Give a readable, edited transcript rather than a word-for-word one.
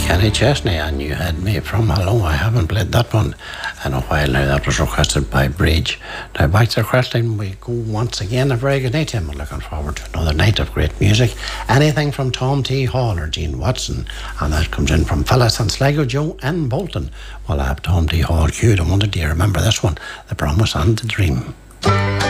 Kenny Chesney, and You Had Me from Hello. I haven't played that one in a while now. That was requested by Bridge. Now back to the Crestline we go once again. A very good night to him. We're looking forward to another night of great music. Anything from Tom T. Hall or Gene Watson, and that comes in from Phyllis and Sligo Joe and Bolton. Well, I have Tom T. Hall queued. I wondered, do you remember this one? The Promise and the Dream.